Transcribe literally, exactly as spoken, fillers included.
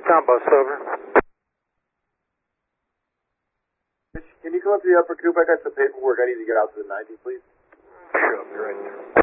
Tom Bus, over. Can you come up to the upper coop? I got some paperwork. I need to get out to the ninety, please. Sure, I'll be right there.